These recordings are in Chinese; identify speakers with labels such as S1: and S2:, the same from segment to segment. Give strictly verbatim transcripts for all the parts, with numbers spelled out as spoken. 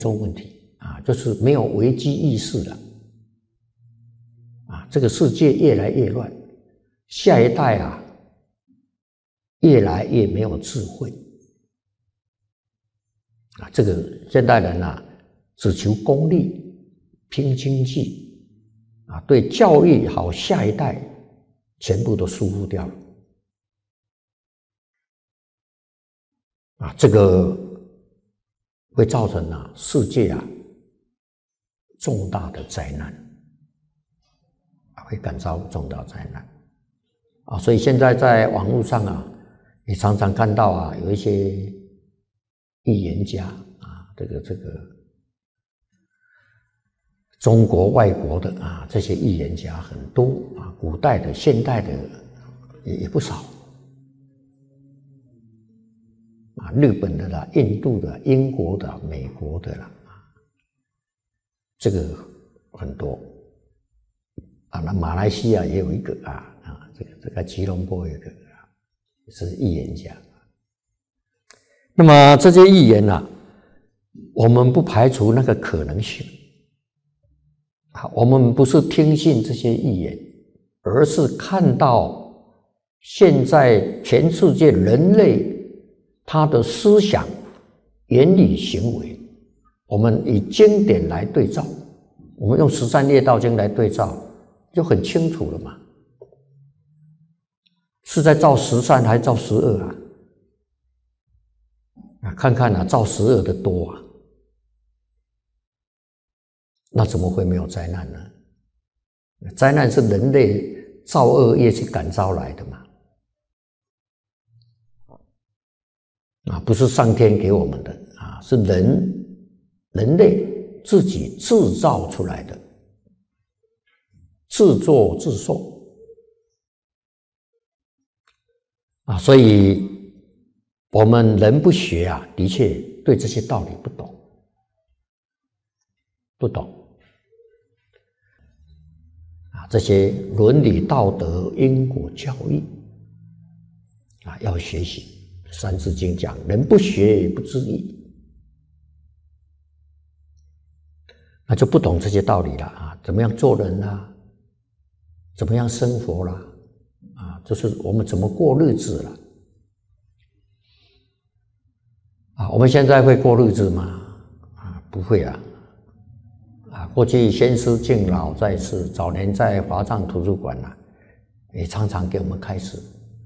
S1: 洲问题啊，就是没有危机意识了啊，这个世界越来越乱，下一代啊越来越没有智慧啊，这个现代人啊只求功利、拼经济啊，对教育好下一代全部都疏忽掉了啊，这个会造成啊世界啊重大的灾难，会感遭重大灾难啊！所以现在在网络上啊，你常常看到啊，有一些预言家啊，这个这个中国、外国的啊，这些预言家很多啊，古代的、现代的也也不少啊，日本的啦、印度的、英国的、美国的啦。这个很多啊，那马来西亚也有一个啊啊，这个这个吉隆坡有一个啊，是预言家。那么这些预言啊，我们不排除那个可能性啊，我们不是听信这些预言，而是看到现在全世界人类他的思想、言语、行为。我们以经典来对照，我们用十三业道经来对照，就很清楚了嘛。是在照十三还是照十二啊？啊，看看啊，照十二的多啊，那怎么会没有灾难呢？灾难是人类造恶业去感召来的嘛，啊，不是上天给我们的啊，是人。人类自己制造出来的，自作自受啊，所以我们人不学啊，的确对这些道理不懂，不懂啊，这些伦理道德、因果教育啊，要学习。《三字经》讲：“人不学，不知义。”那就不懂这些道理了啊！怎么样做人啦？怎么样生活啦？啊，就是我们怎么过日子了？啊，我们现在会过日子吗？啊，不会啊！啊，过去先师敬老在世，早年在华藏图书馆啊，也常常给我们开示。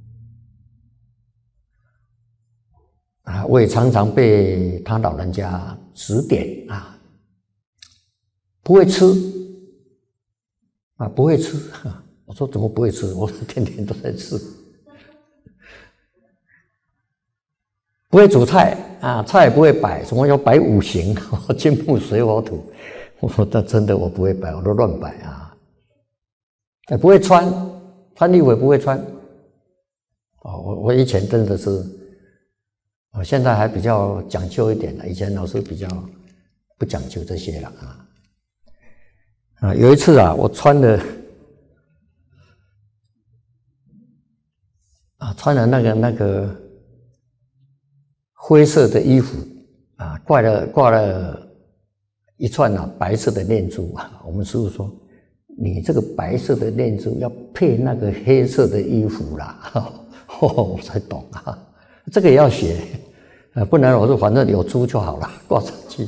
S1: 啊，我也常常被他老人家指点啊。不会吃啊，不会吃。我说怎么不会吃？我天天都在吃。不会煮菜啊，菜也不会摆，什么要摆五行，金木水火土。我说那真的我不会摆，我都乱摆啊。也不会穿，穿衣服也不会穿。哦，我我以前真的是，我现在还比较讲究一点了，以前老是比较不讲究这些了啊。啊，有一次啊，我穿了啊，穿了那个那个灰色的衣服啊，挂了挂了一串啊白色的念珠啊。我们师父说，你这个白色的念珠要配那个黑色的衣服啦，哦，我才懂啊，这个也要学啊，不然我说反正有珠就好了，挂上去。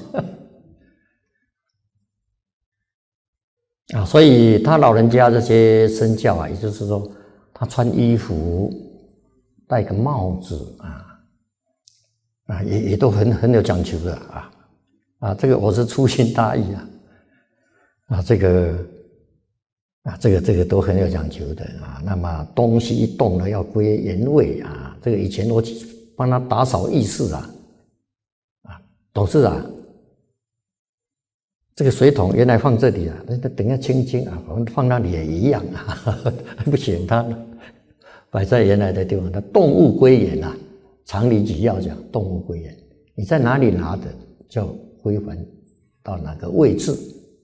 S1: 啊，所以他老人家这些身教啊，也就是说，他穿衣服、戴个帽子啊，啊，也也都很很有讲究的啊，啊，这个我是粗心大意啊，啊，这个啊，这个这个都很有讲究的啊。那么东西一动呢，要归原位啊。这个以前我帮他打扫浴室啊，啊，董事长。这个水桶原来放这里啊，那等下清清啊，我们放那里也一样啊，不行，它摆在原来的地方。它动物归原啊，常理举要讲动物归原，你在哪里拿的，就归还到哪个位置。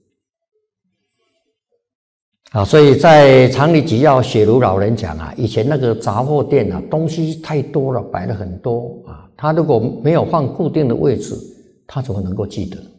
S1: 啊，所以在常理举要，雪如老人讲啊，以前那个杂货店啊，东西太多了，摆了很多啊，他如果没有放固定的位置，他怎么能够记得？